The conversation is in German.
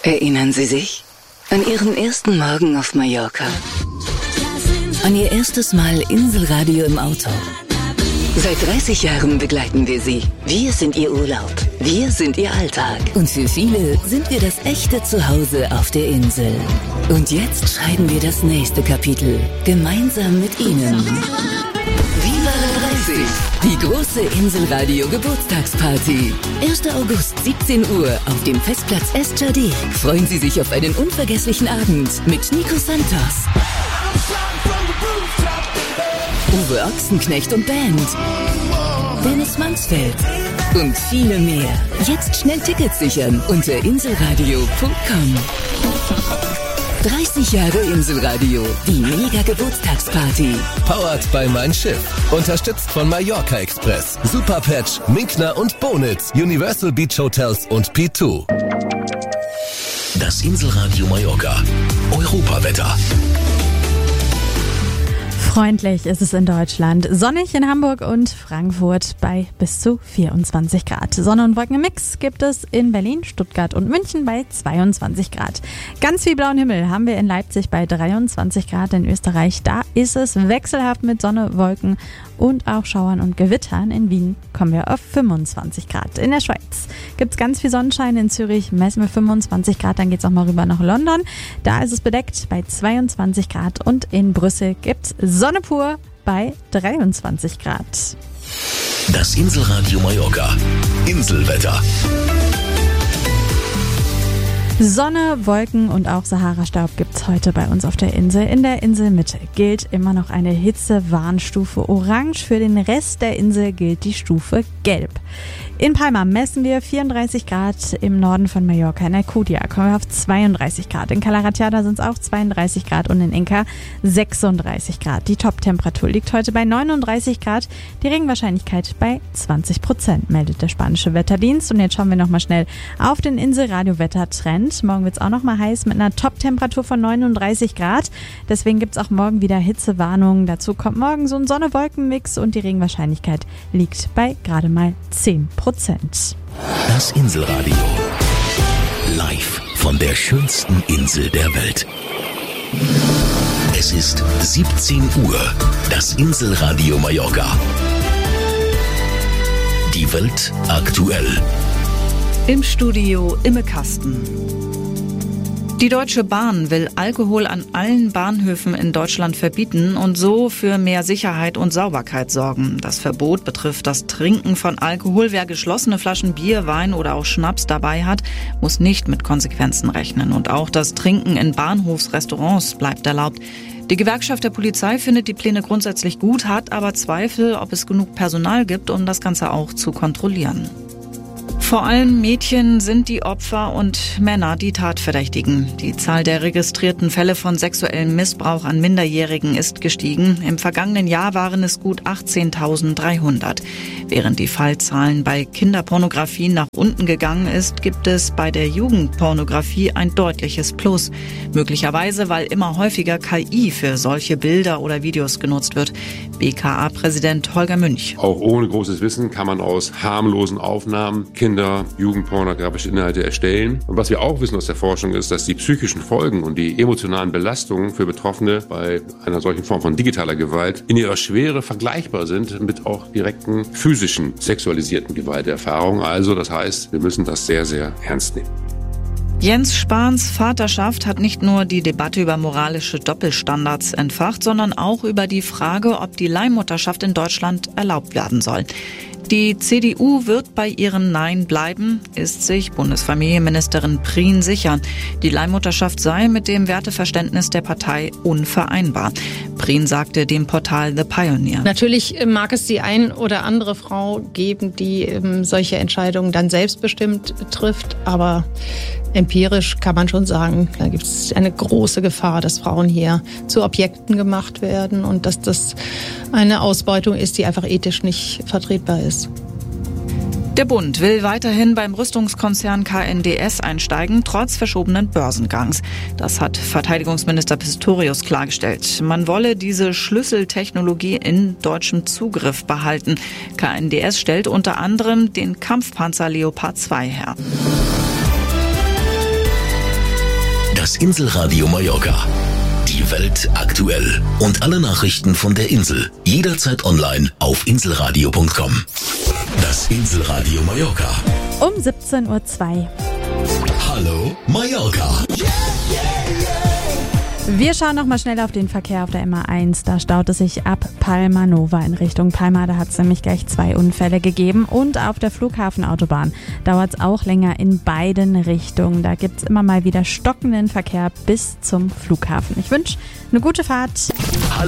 Erinnern Sie sich an Ihren ersten Morgen auf Mallorca? An Ihr erstes Mal Inselradio im Auto? Seit 30 Jahren begleiten wir Sie. Wir sind Ihr Urlaub. Wir sind Ihr Alltag. Und für viele sind wir das echte Zuhause auf der Insel. Und jetzt schreiben wir das nächste Kapitel. Gemeinsam mit Ihnen. Viva la 30! Die große Inselradio Geburtstagsparty. 1. August, 17 Uhr auf dem Festplatz Estjardé. Freuen Sie sich auf einen unvergesslichen Abend mit Nico Santos, Uwe Ochsenknecht und Band, Dennis Mansfeld und viele mehr. Jetzt schnell Tickets sichern unter inselradio.com. 30 Jahre Inselradio, die Mega-Geburtstagsparty. Powered by Mein Schiff. Unterstützt von Mallorca Express, Superpatch, Minkner und Bonitz, Universal Beach Hotels und P2. Das Inselradio Mallorca. Europawetter. Freundlich ist es in Deutschland. Sonnig in Hamburg und Frankfurt bei bis zu 24 Grad. Sonne und Wolken im Mix gibt es in Berlin, Stuttgart und München bei 22 Grad. Ganz viel blauen Himmel haben wir in Leipzig bei 23 Grad. In Österreich, da ist es wechselhaft mit Sonne, Wolken und auch Schauern und Gewittern. In Wien kommen wir auf 25 Grad. In der Schweiz gibt es ganz viel Sonnenschein. In Zürich messen wir 25 Grad. Dann geht es auch mal rüber nach London. Da ist es bedeckt bei 22 Grad. Und in Brüssel gibt es Sonne pur bei 23 Grad. Das Inselradio Mallorca. Inselwetter. Sonne, Wolken und auch Sahara-Staub gibt's heute bei uns auf der Insel. In der Inselmitte gilt immer noch eine Hitzewarnstufe Orange. Für den Rest der Insel gilt die Stufe Gelb. In Palma messen wir 34 Grad, im Norden von Mallorca. In Alcudia kommen wir auf 32 Grad. In Cala Ratjada sind es auch 32 Grad und in Inca 36 Grad. Die Top-Temperatur liegt heute bei 39 Grad. Die Regenwahrscheinlichkeit bei 20%, meldet der spanische Wetterdienst. Und jetzt schauen wir nochmal schnell auf den Inselradio-Wettertrend. Morgen wird es auch nochmal heiß mit einer Top-Temperatur von 39 Grad. Deswegen gibt es auch morgen wieder Hitzewarnungen. Dazu kommt morgen so ein Sonne-Wolken-Mix und die Regenwahrscheinlichkeit liegt bei gerade mal 10%. Das Inselradio. Live von der schönsten Insel der Welt. Es ist 17 Uhr. Das Inselradio Mallorca. Die Welt aktuell. Im Studio Imme Kasten. Die Deutsche Bahn will Alkohol an allen Bahnhöfen in Deutschland verbieten und so für mehr Sicherheit und Sauberkeit sorgen. Das Verbot betrifft das Trinken von Alkohol. Wer geschlossene Flaschen Bier, Wein oder auch Schnaps dabei hat, muss nicht mit Konsequenzen rechnen. Und auch das Trinken in Bahnhofsrestaurants bleibt erlaubt. Die Gewerkschaft der Polizei findet die Pläne grundsätzlich gut, hat aber Zweifel, ob es genug Personal gibt, um das Ganze auch zu kontrollieren. Vor allem Mädchen sind die Opfer und Männer die Tatverdächtigen. Die Zahl der registrierten Fälle von sexuellem Missbrauch an Minderjährigen ist gestiegen. Im vergangenen Jahr waren es gut 18.300. Während die Fallzahlen bei Kinderpornografie nach unten gegangen ist, gibt es bei der Jugendpornografie ein deutliches Plus. Möglicherweise, weil immer häufiger KI für solche Bilder oder Videos genutzt wird. BKA-Präsident Holger Münch. Auch ohne großes Wissen kann man aus harmlosen Aufnahmen Kinder, jugendpornografische Inhalte erstellen. Und was wir auch wissen aus der Forschung ist, dass die psychischen Folgen und die emotionalen Belastungen für Betroffene bei einer solchen Form von digitaler Gewalt in ihrer Schwere vergleichbar sind mit auch direkten physischen sexualisierten Gewalterfahrungen. Also das heißt, wir müssen das sehr, sehr ernst nehmen. Jens Spahns Vaterschaft hat nicht nur die Debatte über moralische Doppelstandards entfacht, sondern auch über die Frage, ob die Leihmutterschaft in Deutschland erlaubt werden soll. Die CDU wird bei ihrem Nein bleiben, ist sich Bundesfamilienministerin Prien sicher. Die Leihmutterschaft sei mit dem Werteverständnis der Partei unvereinbar. Prien sagte dem Portal The Pioneer. Natürlich mag es die ein oder andere Frau geben, die solche Entscheidungen dann selbstbestimmt trifft, aber empirisch kann man schon sagen, da gibt es eine große Gefahr, dass Frauen hier zu Objekten gemacht werden und dass das eine Ausbeutung ist, die einfach ethisch nicht vertretbar ist. Der Bund will weiterhin beim Rüstungskonzern KNDS einsteigen, trotz verschobenen Börsengangs. Das hat Verteidigungsminister Pistorius klargestellt. Man wolle diese Schlüsseltechnologie in deutschem Zugriff behalten. KNDS stellt unter anderem den Kampfpanzer Leopard 2 her. Das Inselradio Mallorca. Die Welt aktuell. Und alle Nachrichten von der Insel. Jederzeit online auf inselradio.com. Das Inselradio Mallorca. Um 17:02 Uhr. Hallo Mallorca. Wir schauen nochmal schnell auf den Verkehr auf der MA1. Da staut es sich ab Palma Nova in Richtung Palma. Da hat es nämlich gleich 2 Unfälle gegeben. Und auf der Flughafenautobahn dauert es auch länger in beiden Richtungen. Da gibt es immer mal wieder stockenden Verkehr bis zum Flughafen. Ich wünsche eine gute Fahrt.